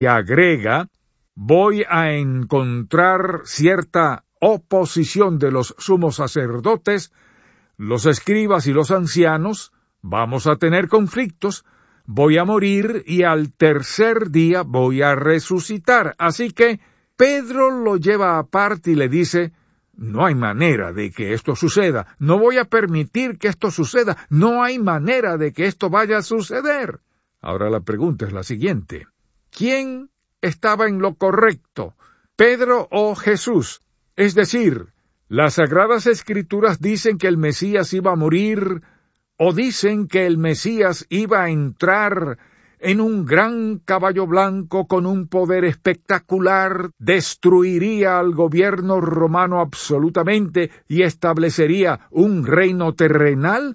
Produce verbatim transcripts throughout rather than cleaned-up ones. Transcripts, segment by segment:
Y agrega, voy a encontrar cierta oposición de los sumos sacerdotes, los escribas y los ancianos, vamos a tener conflictos, voy a morir y al tercer día voy a resucitar. Así que Pedro lo lleva aparte y le dice, no hay manera de que esto suceda, no voy a permitir que esto suceda, no hay manera de que esto vaya a suceder. Ahora la pregunta es la siguiente, ¿quién estaba en lo correcto, Pedro o Jesús? Es decir, las Sagradas Escrituras dicen que el Mesías iba a morir, o dicen que el Mesías iba a entrar en un gran caballo blanco con un poder espectacular, destruiría al gobierno romano absolutamente y establecería un reino terrenal.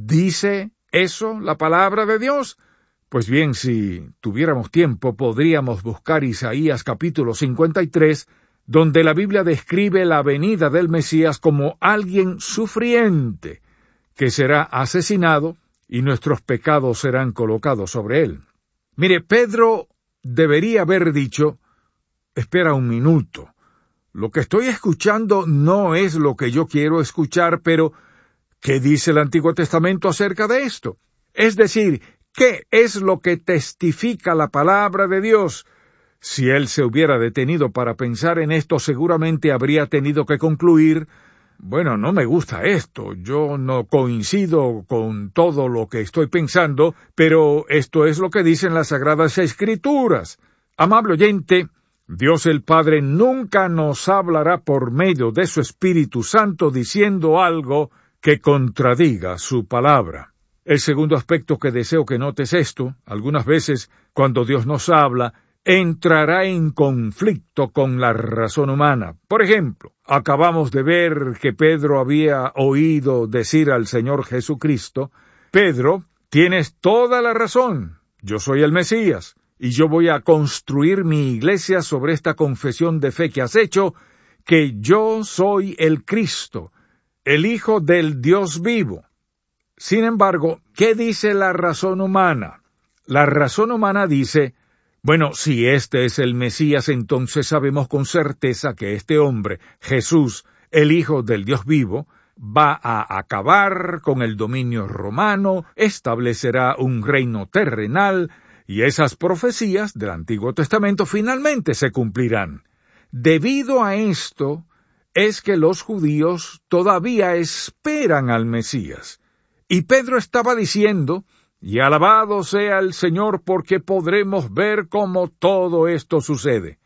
¿Dice eso la palabra de Dios? Pues bien, si tuviéramos tiempo, podríamos buscar Isaías capítulo cincuenta y tres, donde la Biblia describe la venida del Mesías como alguien sufriente, que será asesinado y nuestros pecados serán colocados sobre él. Mire, Pedro debería haber dicho, espera un minuto, lo que estoy escuchando no es lo que yo quiero escuchar, pero ¿qué dice el Antiguo Testamento acerca de esto? Es decir, ¿qué es lo que testifica la palabra de Dios? Si él se hubiera detenido para pensar en esto, seguramente habría tenido que concluir, bueno, no me gusta esto, yo no coincido con todo lo que estoy pensando, pero esto es lo que dicen las Sagradas Escrituras. Amable oyente, Dios el Padre nunca nos hablará por medio de su Espíritu Santo diciendo algo que contradiga su palabra. El segundo aspecto que deseo que notes esto, algunas veces cuando Dios nos habla, entrará en conflicto con la razón humana. Por ejemplo, acabamos de ver que Pedro había oído decir al Señor Jesucristo, Pedro, tienes toda la razón, yo soy el Mesías, y yo voy a construir mi iglesia sobre esta confesión de fe que has hecho, que yo soy el Cristo, el Hijo del Dios vivo. Sin embargo, ¿qué dice la razón humana? La razón humana dice, bueno, si este es el Mesías, entonces sabemos con certeza que este hombre, Jesús, el Hijo del Dios vivo, va a acabar con el dominio romano, establecerá un reino terrenal, y esas profecías del Antiguo Testamento finalmente se cumplirán. Debido a esto, es que los judíos todavía esperan al Mesías. Y Pedro estaba diciendo, y alabado sea el Señor porque podremos ver cómo todo esto sucede.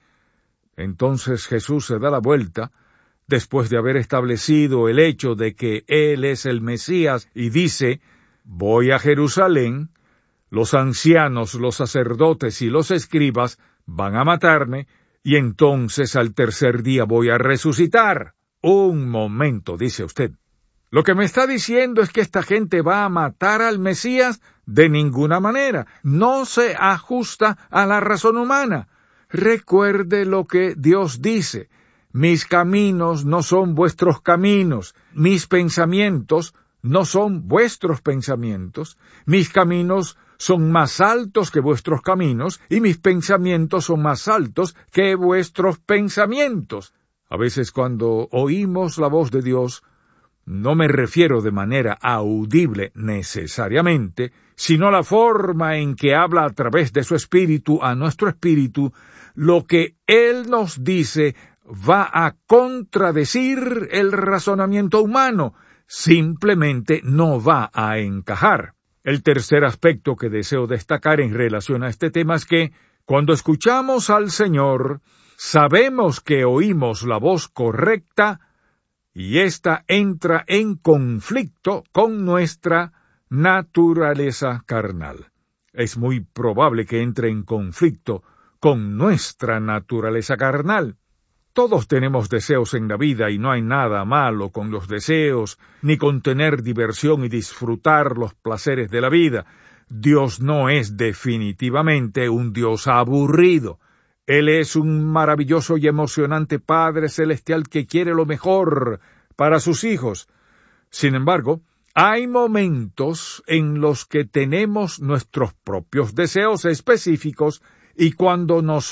Entonces Jesús se da la vuelta, después de haber establecido el hecho de que Él es el Mesías, y dice, voy a Jerusalén, los ancianos, los sacerdotes y los escribas van a matarme, y entonces al tercer día voy a resucitar. Un momento, dice usted. Lo que me está diciendo es que esta gente va a matar al Mesías de ninguna manera. No se ajusta a la razón humana. Recuerde lo que Dios dice. Mis caminos no son vuestros caminos. Mis pensamientos no son vuestros pensamientos. Mis caminos son más altos que vuestros caminos, y mis pensamientos son más altos que vuestros pensamientos. A veces cuando oímos la voz de Dios, no me refiero de manera audible necesariamente, sino la forma en que habla a través de su espíritu a nuestro espíritu, lo que Él nos dice va a contradecir el razonamiento humano, simplemente no va a encajar. El tercer aspecto que deseo destacar en relación a este tema es que, cuando escuchamos al Señor, sabemos que oímos la voz correcta, y ésta entra en conflicto con nuestra naturaleza carnal. Es muy probable que entre en conflicto con nuestra naturaleza carnal. Todos tenemos deseos en la vida y no hay nada malo con los deseos, ni con tener diversión y disfrutar los placeres de la vida. Dios no es definitivamente un Dios aburrido. Él es un maravilloso y emocionante Padre Celestial que quiere lo mejor para sus hijos. Sin embargo, hay momentos en los que tenemos nuestros propios deseos específicos y cuando nosotros